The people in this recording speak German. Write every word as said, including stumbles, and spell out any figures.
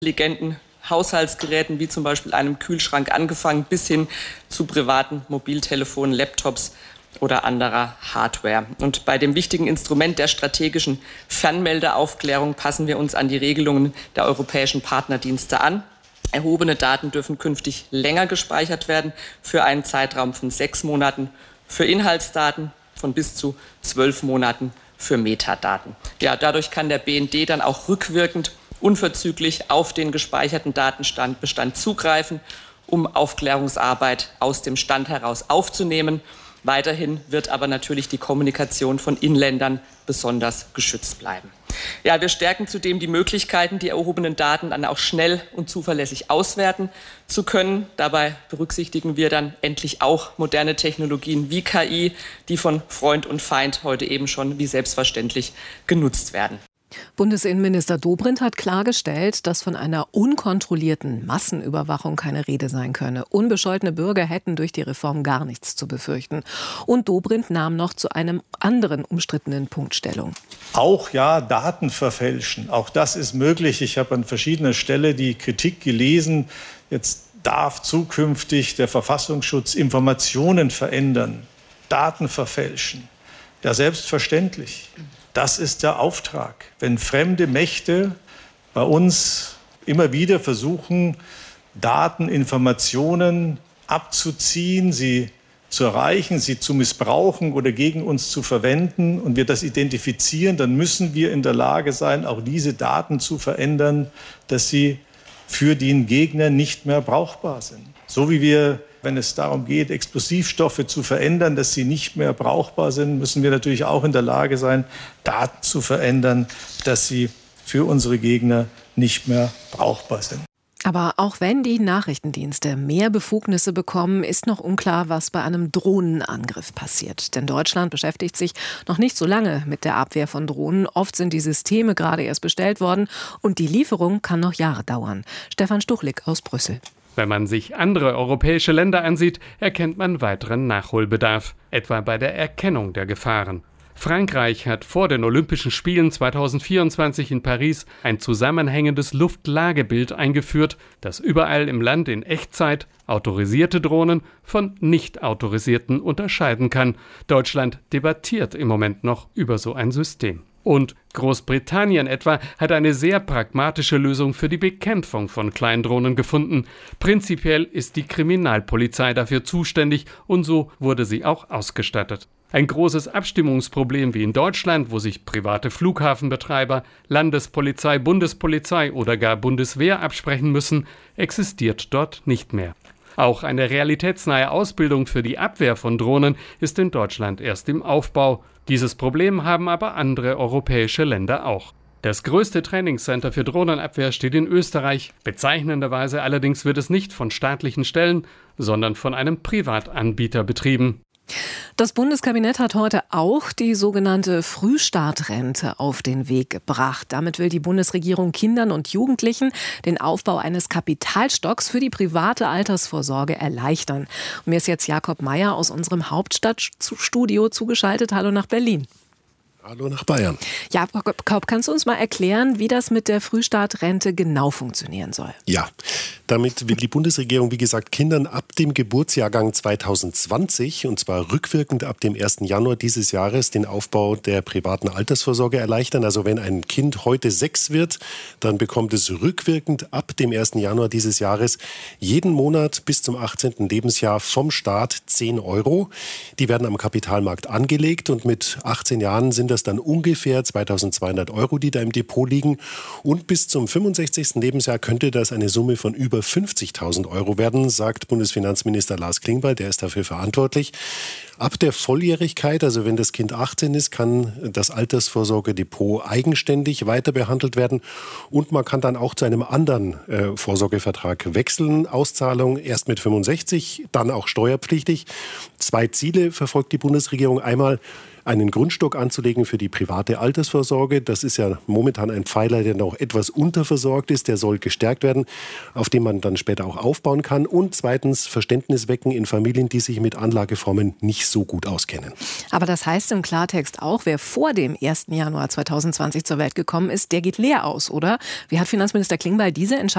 intelligenten Haushaltsgeräten wie zum Beispiel einem Kühlschrank angefangen bis hin zu privaten Mobiltelefonen, Laptops oder anderer Hardware. Und bei dem wichtigen Instrument der strategischen Fernmeldeaufklärung passen wir uns an die Regelungen der europäischen Partnerdienste an. Erhobene Daten dürfen künftig länger gespeichert werden, für einen Zeitraum von sechs Monaten, für Inhaltsdaten von bis zu zwölf Monaten für Metadaten. Ja, dadurch kann der B N D dann auch rückwirkend unverzüglich auf den gespeicherten Datenbestand zugreifen, um Aufklärungsarbeit aus dem Stand heraus aufzunehmen. Weiterhin wird aber natürlich die Kommunikation von Inländern besonders geschützt bleiben. Ja, wir stärken zudem die Möglichkeiten, die erhobenen Daten dann auch schnell und zuverlässig auswerten zu können. Dabei berücksichtigen wir dann endlich auch moderne Technologien wie K I, die von Freund und Feind heute eben schon wie selbstverständlich genutzt werden. Bundesinnenminister Dobrindt hat klargestellt, dass von einer unkontrollierten Massenüberwachung keine Rede sein könne. Unbescholtene Bürger hätten durch die Reform gar nichts zu befürchten. Und Dobrindt nahm noch zu einem anderen umstrittenen Punkt Stellung. Auch ja, Daten verfälschen. Auch das ist möglich. Ich habe an verschiedener Stelle die Kritik gelesen. Jetzt darf zukünftig der Verfassungsschutz Informationen verändern, Daten verfälschen. Ja, selbstverständlich. Das ist der Auftrag. Wenn fremde Mächte bei uns immer wieder versuchen, Daten, Informationen abzuziehen, sie zu erreichen, sie zu missbrauchen oder gegen uns zu verwenden und wir das identifizieren, dann müssen wir in der Lage sein, auch diese Daten zu verändern, dass sie für den Gegner nicht mehr brauchbar sind. So wie wir, wenn es darum geht, Explosivstoffe zu verändern, dass sie nicht mehr brauchbar sind, müssen wir natürlich auch in der Lage sein, Daten zu verändern, dass sie für unsere Gegner nicht mehr brauchbar sind. Aber auch wenn die Nachrichtendienste mehr Befugnisse bekommen, ist noch unklar, was bei einem Drohnenangriff passiert. Denn Deutschland beschäftigt sich noch nicht so lange mit der Abwehr von Drohnen. Oft sind die Systeme gerade erst bestellt worden und die Lieferung kann noch Jahre dauern. Stefan Stuchlik aus Brüssel. Wenn man sich andere europäische Länder ansieht, erkennt man weiteren Nachholbedarf, etwa bei der Erkennung der Gefahren. Frankreich hat vor den Olympischen Spielen zweitausendvierundzwanzig in Paris ein zusammenhängendes Luftlagebild eingeführt, das überall im Land in Echtzeit autorisierte Drohnen von nicht autorisierten unterscheiden kann. Deutschland debattiert im Moment noch über so ein System. Und Großbritannien etwa hat eine sehr pragmatische Lösung für die Bekämpfung von Kleindrohnen gefunden. Prinzipiell ist die Kriminalpolizei dafür zuständig und so wurde sie auch ausgestattet. Ein großes Abstimmungsproblem wie in Deutschland, wo sich private Flughafenbetreiber, Landespolizei, Bundespolizei oder gar Bundeswehr absprechen müssen, existiert dort nicht mehr. Auch eine realitätsnahe Ausbildung für die Abwehr von Drohnen ist in Deutschland erst im Aufbau. Dieses Problem haben aber andere europäische Länder auch. Das größte Trainingscenter für Drohnenabwehr steht in Österreich. Bezeichnenderweise allerdings wird es nicht von staatlichen Stellen, sondern von einem Privatanbieter betrieben. Das Bundeskabinett hat heute auch die sogenannte Frühstartrente auf den Weg gebracht. Damit will die Bundesregierung Kindern und Jugendlichen den Aufbau eines Kapitalstocks für die private Altersvorsorge erleichtern. Und mir ist jetzt Jakob Mayer aus unserem Hauptstadtstudio zugeschaltet. Hallo nach Berlin. Hallo nach Bayern. Jakob, kannst du uns mal erklären, wie das mit der Frühstartrente genau funktionieren soll? Ja, damit will die Bundesregierung, wie gesagt, Kindern ab dem Geburtsjahrgang zweitausendzwanzig, und zwar rückwirkend ab dem ersten Januar dieses Jahres, den Aufbau der privaten Altersvorsorge erleichtern. Also wenn ein Kind heute sechs wird, dann bekommt es rückwirkend ab dem ersten Januar dieses Jahres jeden Monat bis zum achtzehnten Lebensjahr vom Staat zehn Euro. Die werden am Kapitalmarkt angelegt und mit achtzehn Jahren sind das dann ungefähr zweitausendzweihundert Euro, die da im Depot liegen. Und bis zum fünfundsechzigsten Lebensjahr könnte das eine Summe von über fünfzigtausend Euro werden, sagt Bundesfinanzminister Lars Klingbeil, der ist dafür verantwortlich. Ab der Volljährigkeit, also wenn das Kind achtzehn ist, kann das Altersvorsorgedepot eigenständig weiter behandelt werden und man kann dann auch zu einem anderen äh, Vorsorgevertrag wechseln. Auszahlung erst mit fünfundsechzig, dann auch steuerpflichtig. Zwei Ziele verfolgt die Bundesregierung. Einmal einen Grundstock anzulegen für die private Altersvorsorge. Das ist ja momentan ein Pfeiler, der noch etwas unterversorgt ist. Der soll gestärkt werden, auf dem man dann später auch aufbauen kann. Und zweitens Verständnis wecken in Familien, die sich mit Anlageformen nicht so gut auskennen. Aber das heißt im Klartext auch, wer vor dem ersten Januar zweitausendzwanzig zur Welt gekommen ist, der geht leer aus, oder? Wie hat Finanzminister Klingbeil diese Entscheidung